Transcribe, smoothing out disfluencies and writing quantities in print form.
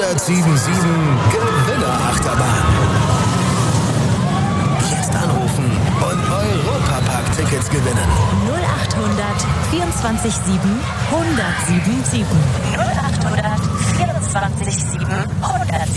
1077 Gewinnerachterbahn. Jetzt anrufen und Europapark-Tickets gewinnen. 0800 24 7 1077. 0800 24 7 1077.